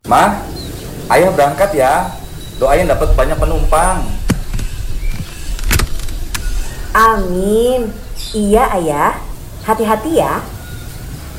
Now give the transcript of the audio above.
Mah, ayah berangkat ya. Doain dapat banyak penumpang. Amin. Iya ayah, hati-hati ya.